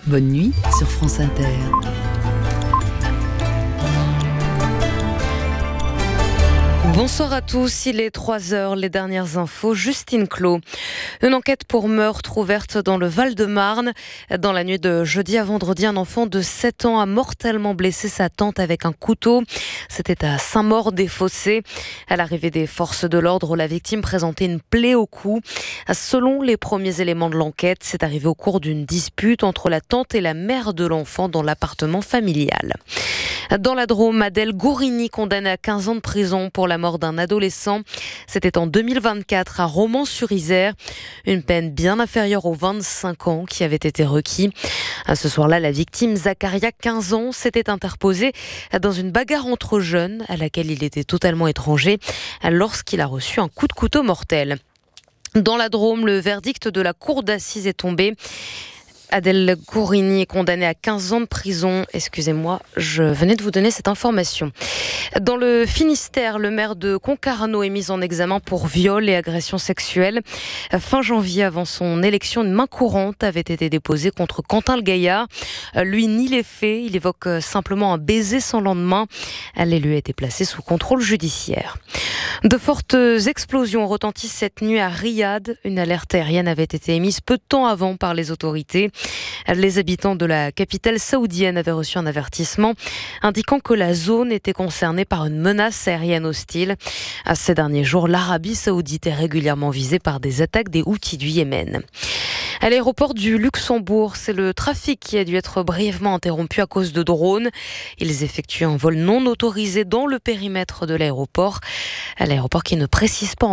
Bonne nuit sur France Inter. Bonsoir à tous, il est 3h, les dernières infos, Justine Clos. Une enquête pour meurtre ouverte dans le Val-de-Marne. Dans la nuit de jeudi à vendredi, un enfant de 7 ans a mortellement blessé sa tante avec un couteau. C'était à Saint-Maur-des-Fossés. À l'arrivée des forces de l'ordre, la victime présentait une plaie au cou. Selon les premiers éléments de l'enquête, c'est arrivé au cours d'une dispute entre la tante et la mère de l'enfant dans l'appartement familial. Dans la Drôme, Adèle Gourini, condamnée à 15 ans de prison pour la mort d'un adolescent. C'était en 2024 à Romans-sur-Isère. Une peine bien inférieure aux 25 ans qui avait été requis. Ce soir-là, la victime, Zacharia, 15 ans, s'était interposée dans une bagarre entre jeunes à laquelle il était totalement étranger lorsqu'il a reçu un coup de couteau mortel. Dans la Drôme, le verdict de la cour d'assises est tombé. Adèle Gourini est condamnée à 15 ans de prison. Excusez-moi, je venais de vous donner cette information. Dans le Finistère, le maire de Concarneau est mis en examen pour viol et agression sexuelle. Fin janvier, avant son élection, une main courante avait été déposée contre Quentin Le Gaillard. Lui nie les faits, il évoque simplement un baiser sans lendemain. L'élu a été placé sous contrôle judiciaire. De fortes explosions retentissent cette nuit à Riyad. Une alerte aérienne avait été émise peu de temps avant par les autorités. Les habitants de la capitale saoudienne avaient reçu un avertissement indiquant que la zone était concernée par une menace aérienne hostile. Ces derniers jours, l'Arabie saoudite est régulièrement visée par des attaques des Houthis du Yémen. À l'aéroport du Luxembourg, c'est le trafic qui a dû être brièvement interrompu à cause de drones. Ils effectuent un vol non autorisé dans le périmètre de l'aéroport. L'aéroport qui ne précise pas